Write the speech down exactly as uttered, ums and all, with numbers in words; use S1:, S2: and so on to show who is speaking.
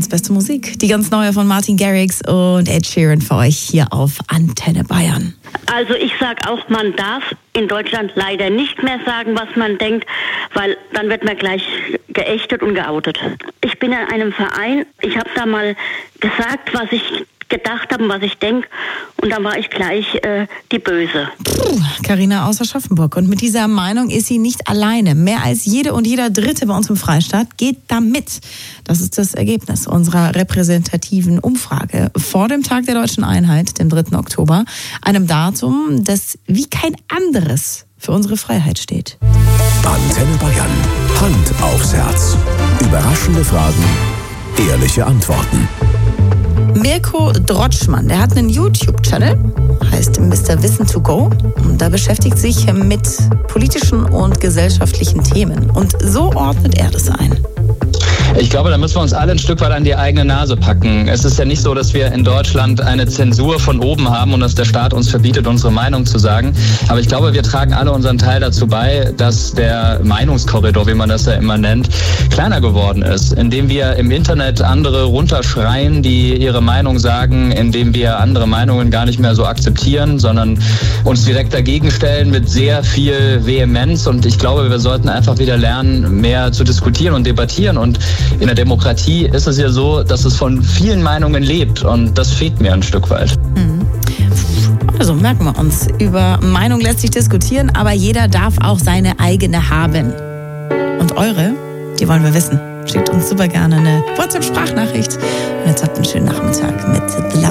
S1: Deutschlands beste Musik. Die ganz neue von Martin Garrix und Ed Sheeran für euch hier auf Antenne Bayern.
S2: Also ich sage auch, man darf in Deutschland leider nicht mehr sagen, was man denkt, weil dann wird man gleich geächtet und geoutet. Ich bin in einem Verein, ich habe da mal gesagt, was ich gedacht habe und was ich denke, und dann war ich gleich äh, die Böse.
S1: Carina aus Aschaffenburg. Und mit dieser Meinung ist sie nicht alleine. Mehr als jede und jeder Dritte bei uns im Freistaat geht da mit. Das ist das Ergebnis unserer repräsentativen Umfrage vor dem Tag der Deutschen Einheit, dem dritten Oktober, einem Datum, das wie kein anderes für unsere Freiheit steht.
S3: Antenne Bayern. Hand aufs Herz. Überraschende Fragen, ehrliche Antworten.
S1: Mirko Drotschmann, der hat einen YouTube-Channel, heißt Mister Wissen to Go. Und da beschäftigt sich mit politischen und gesellschaftlichen Themen. Und so ordnet er das ein.
S4: Ich glaube, da müssen wir uns alle ein Stück weit an die eigene Nase packen. Es ist ja nicht so, dass wir in Deutschland eine Zensur von oben haben und dass der Staat uns verbietet, unsere Meinung zu sagen. Aber ich glaube, wir tragen alle unseren Teil dazu bei, dass der Meinungskorridor, wie man das ja immer nennt, kleiner geworden ist. Indem wir im Internet andere runterschreien, die ihre Meinung sagen, indem wir andere Meinungen gar nicht mehr so akzeptieren, sondern uns direkt dagegen stellen mit sehr viel Vehemenz. Und ich glaube, wir sollten einfach wieder lernen, mehr zu diskutieren und debattieren. Und in der Demokratie ist es ja so, dass es von vielen Meinungen lebt, und das fehlt mir ein Stück weit.
S1: Also merken wir uns, über Meinung lässt sich diskutieren, aber jeder darf auch seine eigene haben. Und eure, die wollen wir wissen. Schickt uns super gerne eine WhatsApp-Sprachnachricht. Und jetzt habt einen schönen Nachmittag mit The